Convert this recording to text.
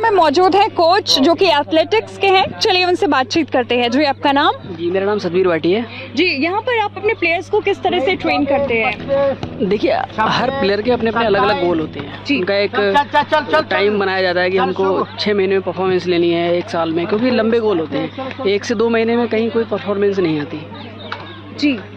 में मौजूद है कोच जो कि एथलेटिक्स के हैं। चलिए उनसे बातचीत करते हैं। जी, आपका नाम? जी, मेरा नाम सतबीर भाटी है। जी, यहाँ पर आप अपने प्लेयर्स को किस तरह से ट्रेन करते हैं? देखिए, हर प्लेयर के अपने अपने अलग अलग गोल होते हैं। उनका एक टाइम बनाया जाता है कि हमको 6 महीने में परफॉर्मेंस लेनी है, 1 साल में, क्योंकि लंबे गोल होते हैं। 1 से 2 महीने में कहीं कोई परफॉर्मेंस नहीं आती। जी,